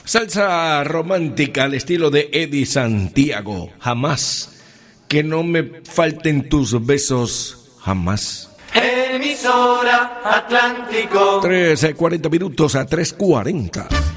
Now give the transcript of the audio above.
Salsa romántica al estilo de Eddie Santiago. Jamás que no me falten tus besos, jamás. Emisora Atlántico. 3:40 minutos a 3:40.